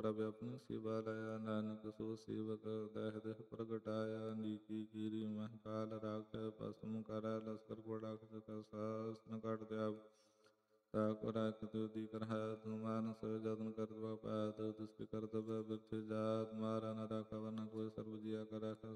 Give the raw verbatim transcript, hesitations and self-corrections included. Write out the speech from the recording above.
ਪ੍ਰਭ ਆਪਣੀ ਸੇਵਾ ਲਾਇਆ। ਨਾਨਕ ਸੋ ਸੇਵਕ ਦਹਿ ਦਹਿ ਪ੍ਰਗਟਾਇਆ। ਨੀਕੀ ਕੀਰੀ ਮਹਕਾਲ ਰਾਖੈ ਭਸਮ ਕਰੈ ਲਸਕਰ ਘੋੜਾ ਸਾਸਨ ਕੱਟ ਦਿਆਵ। ਤਾਕੁ ਰਾਖਿ ਤੁਧਿ ਕਰਹਿ ਤੁ ਮਾਨਸ ਜਤਨ ਕਰਤੁ ਆਪੈਤ। ਤਿਸ ਕੇ ਕਰਤਵ ਬਿਰਥ ਜਾਤ